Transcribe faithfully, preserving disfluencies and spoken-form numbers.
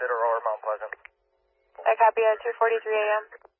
Aurora, Mount Pleasant. I copy at two forty-three a m